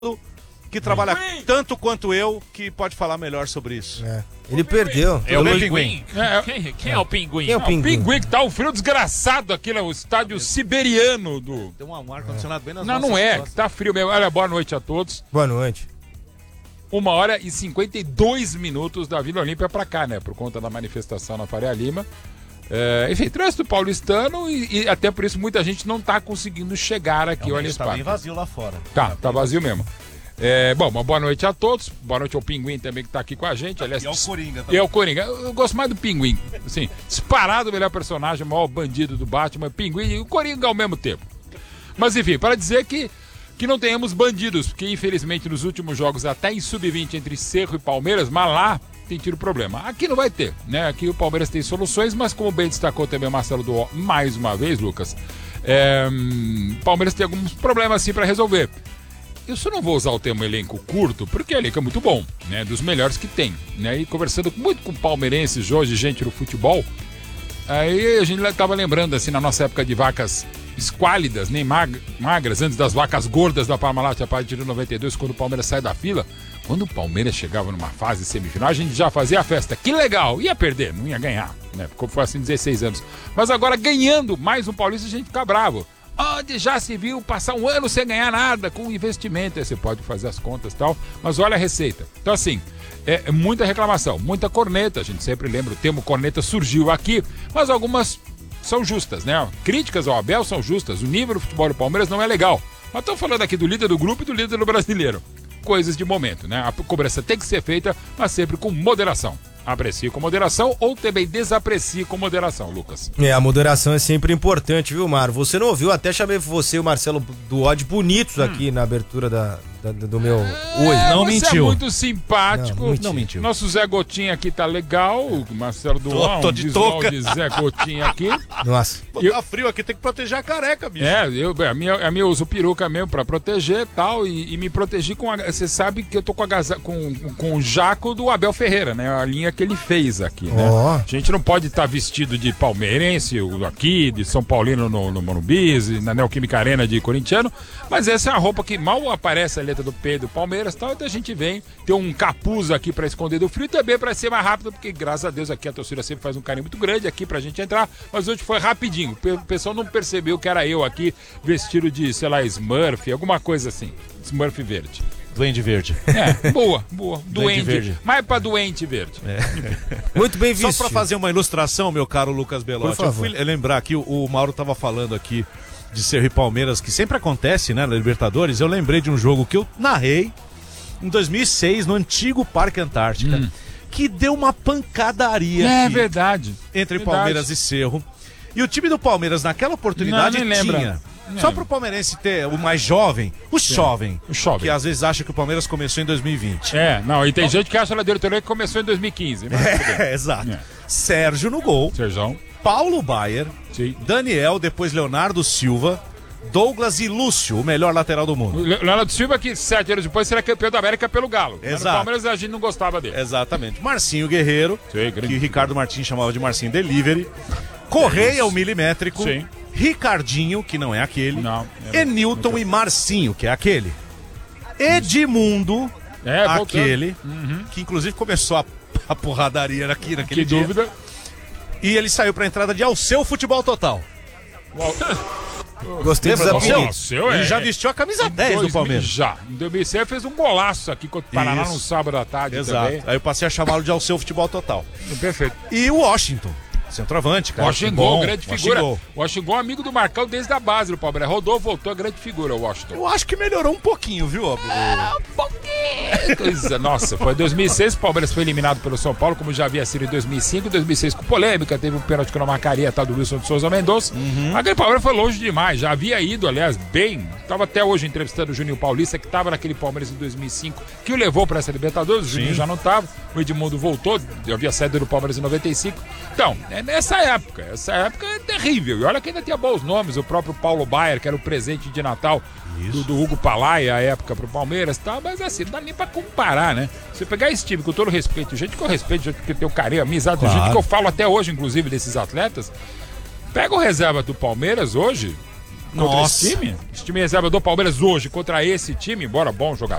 que trabalha tanto quanto eu, que pode falar melhor sobre isso. Ele perdeu. É o Pinguim. Quem é o Pinguim? Quem é o Pinguim? O Pinguim que tá um frio desgraçado aqui, né? O estádio siberiano do... Tem um ar-condicionado bem nas Não, nossas não é. costas. Tá frio mesmo. Olha, boa noite a todos. Boa noite. 1h52 da Vila Olímpia pra cá, né? Por conta da manifestação na Faria Lima. Enfim, trânsito paulistano e até por isso muita gente não tá conseguindo chegar aqui ao Allianz Tá Parque. bem vazio lá fora. Tá vazio mesmo. Bom, uma boa noite a todos. Boa noite ao Pinguim também que tá aqui com a gente. Aliás, E ao Coringa E também. ao Coringa. Eu gosto mais do Pinguim. Assim, disparado o melhor personagem, o maior bandido do Batman, Pinguim e o Coringa ao mesmo tempo. Mas enfim, para dizer que não tenhamos bandidos, porque infelizmente nos últimos jogos, até em sub-20 entre Cerro e Palmeiras, mas lá tem tido problema. Aqui não vai ter, né? Aqui o Palmeiras tem soluções, mas como bem destacou também o Marcelo Duó mais uma vez, Lucas, o Palmeiras tem alguns problemas assim para resolver. Eu só não vou usar o termo elenco curto, porque o elenco é muito bom, né? Dos melhores que tem, né? E conversando muito com palmeirenses hoje, gente do futebol, aí a gente tava lembrando, assim, na nossa época de vacas esquálidas, nem magras, antes das vacas gordas da Parmalat a partir de 92, quando o Palmeiras sai da fila. Quando o Palmeiras chegava numa fase semifinal, a gente já fazia a festa. Que legal! Ia perder, não ia ganhar, né? Foi assim 16 anos. Mas agora, ganhando mais um Paulista, a gente fica bravo. Onde já se viu passar um ano sem ganhar nada com investimento. Aí você pode fazer as contas e tal, mas olha a receita. Então, assim, muita reclamação, muita corneta. A gente sempre lembra, o termo corneta surgiu aqui, mas algumas são justas, né? Críticas ao Abel são justas. O nível do futebol do Palmeiras não é legal. Mas estamos falando aqui do líder do grupo e do líder do brasileiro. Coisas de momento, né? A cobrança tem que ser feita, mas sempre com moderação. Aprecie com moderação ou também desaprecie com moderação, Lucas. A moderação é sempre importante, viu, Mário? Você não ouviu, até chamei você e o Marcelo Duó bonitos aqui na abertura do meu Oi. Não mentiu. É muito simpático. Não mentiu. Nosso Zé Gotinha aqui tá legal. O Marcelo Duó, Tô de touca. de Zé Gotinha aqui. Nossa. Pô, tá frio aqui, tem que proteger a careca, bicho. A minha uso peruca mesmo pra proteger e tal. E me protegi com você sabe que eu tô com o jaco do Abel Ferreira, né? A linha que ele fez aqui, né? A gente não pode estar vestido de palmeirense aqui, de São Paulino no Morumbi, na Neoquímica Arena de corintiano, mas essa é a roupa que mal aparece a letra do P do Palmeiras e tal, então a gente vem ter um capuz aqui pra esconder do frio e também pra ser mais rápido, porque graças a Deus aqui a torcida sempre faz um carinho muito grande aqui pra gente entrar, mas hoje foi rapidinho, o pessoal não percebeu que era eu aqui vestido de, sei lá, Smurf, alguma coisa assim, Smurf verde. Duende verde. Boa. Doente verde. Mais pra doente verde. Muito bem visto. Só pra fazer uma ilustração, meu caro Lucas Belotti, Por favor. eu fui lembrar que o Mauro tava falando aqui de Cerro e Palmeiras, que sempre acontece, né, na Libertadores. Eu lembrei de um jogo que eu narrei em 2006, no antigo Parque Antártica, que deu uma pancadaria aqui Verdade. entre Palmeiras e Cerro. E o time do Palmeiras, naquela oportunidade, Não, nem lembra. tinha... Só pro palmeirense ter o mais jovem, o jovem, que às vezes acha que o Palmeiras começou em 2020. E tem gente que acha na diretoria que começou em 2015. Exato. Sérgio no gol, Sérgio. Paulo Baier, Sim. Daniel, depois Leonardo Silva, Douglas e Lúcio, o melhor lateral do mundo. Leonardo Silva, que 7 anos depois será campeão da América pelo Galo. Mas Exato. no Palmeiras a gente não gostava dele. Exatamente. Marcinho Guerreiro, Sim, grande. que Ricardo Martins chamava de Marcinho Delivery. Correia, o milimétrico. Sim. Ricardinho, que não é aquele. Não. Enilton e Marcinho, que é aquele. Edmundo, voltando. aquele, que inclusive começou a porradaria aqui naquele Que dia. dúvida. E ele saiu pra entrada de Alceu Futebol Total. Gostei dos Lembra do apelidos. Alceu? Ele já vestiu a camisa 10 do Palmeiras. Já. Em 2006 fez um golaço aqui contra o Paraná Isso. no sábado à tarde Exato. também. Aí eu passei a chamá-lo de Alceu Futebol Total. Perfeito. E o Washington, centroavante, cara. Washington, grande figura. Washington. Washington, amigo do Marcão desde a base do Palmeiras. Rodou, voltou, grande figura o Washington. Eu acho que melhorou um pouquinho, viu? Coisa, nossa, foi em 2006, o Palmeiras foi eliminado pelo São Paulo, como já havia sido em 2005, 2006 com polêmica, teve um pênalti que não marcaria, tal do Wilson de Souza Mendonça. Aquele Palmeiras foi longe demais, já havia ido, aliás, bem, estava até hoje entrevistando o Juninho Paulista, que estava naquele Palmeiras em 2005, que o levou para essa Libertadores, o Juninho já não estava, o Edmundo voltou, havia saído do Palmeiras em 95. Então, essa época é terrível, e olha que ainda tinha bons nomes, o próprio Paulo Baier, que era o presente de Natal do Hugo Palaia, a época pro Palmeiras e tal, mas assim, não dá nem pra comparar, né? Você pegar esse time com todo respeito, gente que eu respeito, gente que tem o carinho, amizade, Claro. gente que eu falo até hoje, inclusive, desses atletas, pega o reserva do Palmeiras hoje, contra Nossa. esse time, esse time reserva do Palmeiras hoje contra esse time, embora bom jogador,